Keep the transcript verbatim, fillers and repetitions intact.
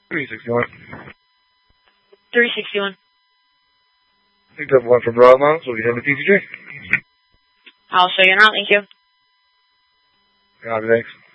three sixty-one. three sixty-one. Picked up one from Broadmounts. We'll get him to P C J. I'll show you now. Thank you. Copy, thanks.